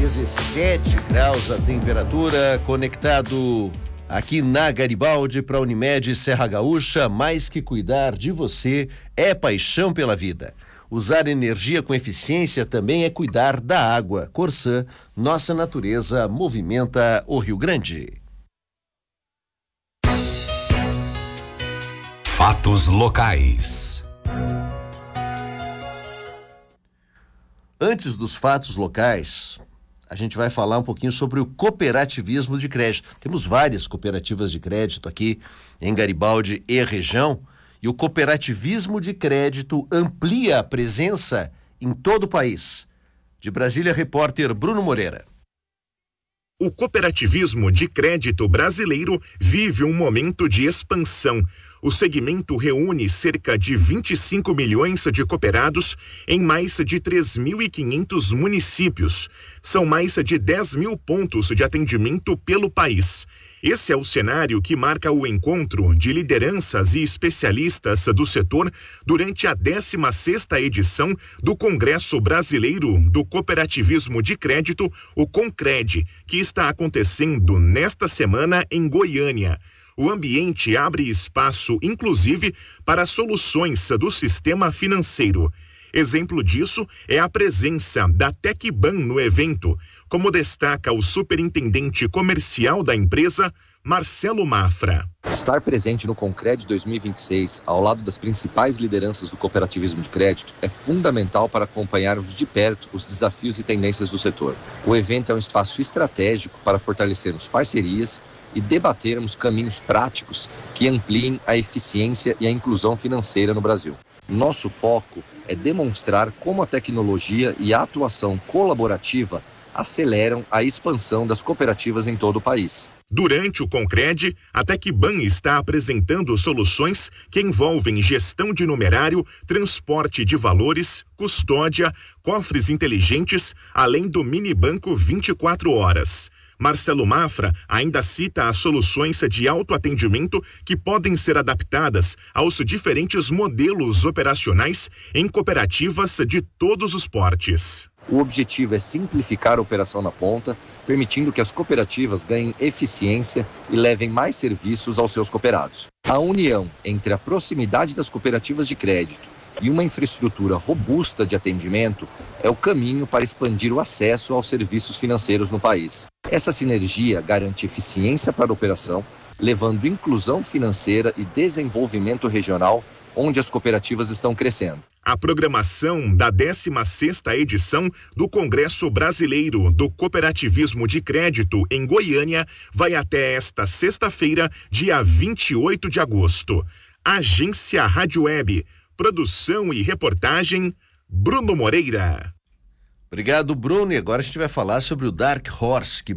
17 graus a temperatura, conectado aqui na Garibaldi para a Unimed Serra Gaúcha. Mais que cuidar de você é paixão pela vida. Usar energia com eficiência também é cuidar da água. Corsã, nossa natureza movimenta o Rio Grande. Fatos locais. Antes dos fatos locais, a gente vai falar um pouquinho sobre o cooperativismo de crédito. Temos várias cooperativas de crédito aqui em Garibaldi e região, e o cooperativismo de crédito amplia a presença em todo o país. De Brasília, repórter Bruno Moreira. O cooperativismo de crédito brasileiro vive um momento de expansão. O segmento reúne cerca de 25 milhões de cooperados em mais de 3.500 municípios. São mais de 10 mil pontos de atendimento pelo país. Esse é o cenário que marca o encontro de lideranças e especialistas do setor durante a 16ª edição do Congresso Brasileiro do Cooperativismo de Crédito, o CONCRED, que está acontecendo nesta semana em Goiânia. O ambiente abre espaço, inclusive, para soluções do sistema financeiro. Exemplo disso é a presença da Tecban no evento, como destaca o superintendente comercial da empresa, Marcelo Mafra. Estar presente no Concred 2026, ao lado das principais lideranças do cooperativismo de crédito, é fundamental para acompanharmos de perto os desafios e tendências do setor. O evento é um espaço estratégico para fortalecermos parcerias e debatermos caminhos práticos que ampliem a eficiência e a inclusão financeira no Brasil. Nosso foco é demonstrar como a tecnologia e a atuação colaborativa aceleram a expansão das cooperativas em todo o país. Durante o Concred, a Tecban está apresentando soluções que envolvem gestão de numerário, transporte de valores, custódia, cofres inteligentes, além do mini banco 24 horas. Marcelo Mafra ainda cita as soluções de autoatendimento que podem ser adaptadas aos diferentes modelos operacionais em cooperativas de todos os portes. O objetivo é simplificar a operação na ponta, permitindo que as cooperativas ganhem eficiência e levem mais serviços aos seus cooperados. A união entre a proximidade das cooperativas de crédito e uma infraestrutura robusta de atendimento é o caminho para expandir o acesso aos serviços financeiros no país. Essa sinergia garante eficiência para a operação, levando inclusão financeira e desenvolvimento regional onde as cooperativas estão crescendo. A programação da 16ª edição do Congresso Brasileiro do Cooperativismo de Crédito em Goiânia vai até esta sexta-feira, dia 28 de agosto. Agência Rádio Web. Produção e reportagem, Bruno Moreira. Obrigado, Bruno. E agora a gente vai falar sobre o Dark Horse, que